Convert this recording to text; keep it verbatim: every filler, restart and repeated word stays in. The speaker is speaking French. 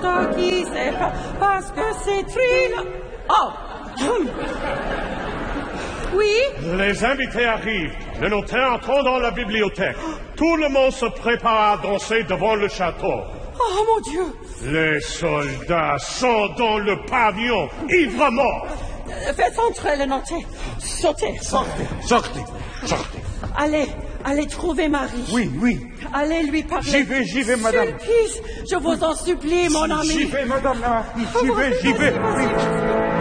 n'importe qui, c'est pas parce que c'est Trina. Oh! Oui? Les invités arrivent. Le notaire entre dans la bibliothèque. Tout le monde se prépare à danser devant le château. Oh, mon Dieu! Les soldats sont dans le pavillon, ivres morts. Faites entrer le notaire. Sautez. Sortez, sortez, sortez. Allez, allez trouver Marie. Oui, oui. Allez lui parler. J'y vais, j'y vais, madame. Sulpice, je vous en supplie, mon ami. J'y vais, madame. J'y vais, j'y vais. Oui.